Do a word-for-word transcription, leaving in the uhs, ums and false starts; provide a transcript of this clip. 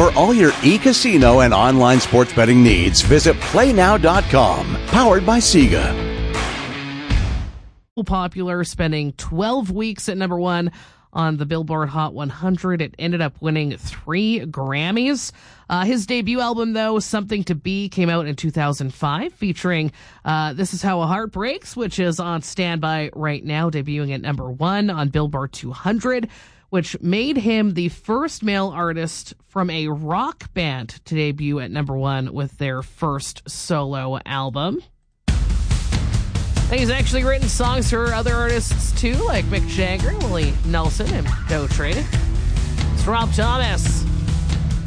For all your e-casino and online sports betting needs, visit play now dot com. Powered by Sega. Popular, spending twelve weeks at number one on the Billboard Hot one hundred. It ended up winning three Grammys. Uh, his debut album, though, Something to Be, came out in two thousand five, featuring uh, This Is How a Heart Breaks, which is on standby right now, debuting at number one on Billboard two hundred, which made him the first male artist from a rock band to debut at number one with their first solo album. And he's actually written songs for other artists too, like Mick Jagger, Willie Nelson, and Doe Trey. It's Rob Thomas.